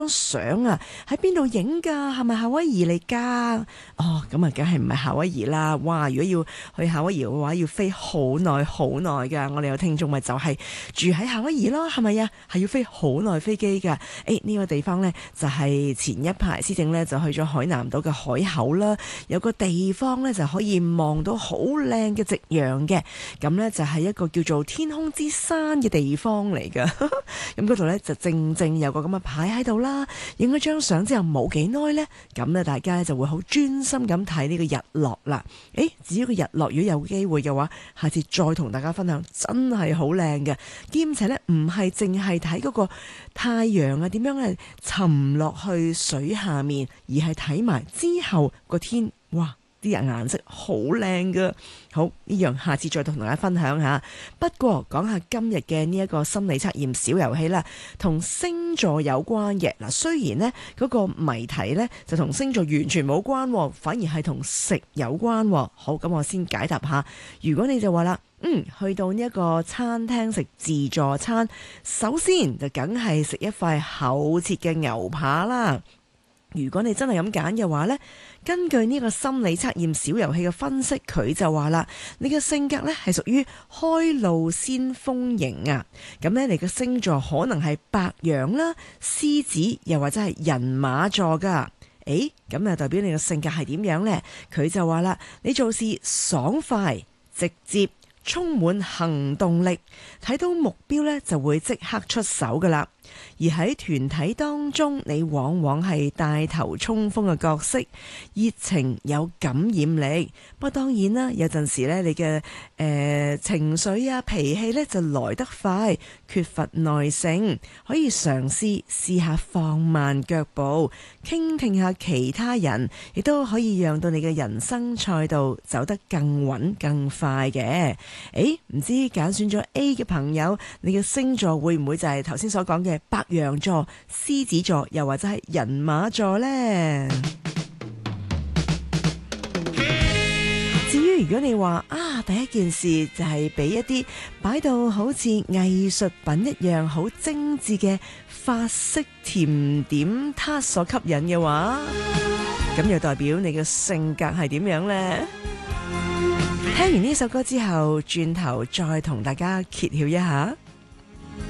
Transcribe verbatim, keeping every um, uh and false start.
相啊，喺邊度影噶？係咪夏威夷嚟噶？哦，咁啊，梗係唔係夏威夷啦！哇，如果要去夏威夷嘅話，要飛好耐好耐噶。我哋有聽眾咪就係住喺夏威夷咯，係咪啊？係要飛好耐飛機噶。誒、欸，呢、這個地方呢，就係、是、前一排施政呢，就去咗海南島嘅海口啦，有個地方呢，就可以望到好靚嘅夕陽嘅。咁呢，就係一個叫做天空之山嘅地方嚟噶。咁嗰度呢，就正正有個咁嘅牌喺度啦。影咗張相之後冇幾耐呢，咁呢大家就會好專心咁睇呢個日落啦。誒，至於個日落，如果有機會嘅話，下次再同大家分享，真係好靚嘅。兼且呢，唔係淨係睇嗰個太陽啊點樣咧沉落去水下面，而係睇埋之後個天，哇！啲人顏色好靚噶，好，呢樣下次再同大家分享下。不過講下今日嘅呢一個心理測驗小遊戲啦，同星座有關嘅。嗱，雖然呢嗰個謎題呢就同星座完全冇關，反而係同食有關。好，咁我先解答下。如果你就話啦，嗯，去到呢一個餐廳食自助餐，首先就梗係食一塊厚切嘅牛扒啦。如果你真係咁揀嘅話呢，根據呢個心理測驗小遊戲嘅分析，佢就話啦，你嘅性格呢係屬於開路先鋒型啊。咁呢，你嘅星座可能係白羊啦、獅子，又或者係人馬座噶。誒，咁啊代表你嘅性格係點樣呢？佢就話啦，你做事爽快、直接、充滿行動力，睇到目標呢就會即刻出手噶啦。而喺團體當中，你往往係帶頭衝鋒嘅角色，熱情有感染力。不過當然啦，有陣時咧，你嘅誒、呃、情緒啊、脾氣咧就來得快，缺乏耐性，可以嘗試試下放慢腳步，傾聽下其他人，亦都可以讓到你嘅人生賽道走得更穩、更快嘅。誒，唔知揀選咗 A 嘅朋友，你嘅星座會唔會就係頭先所講嘅白羊座、獅子座，又或者係人馬座呢？至於如果你話啊，第一件事就係俾一啲擺到好似藝術品一樣好精緻嘅法式甜點撻所吸引嘅話，咁又代表你嘅性格係點樣呢？聽完呢首歌之後，轉頭再同大家揭曉一下。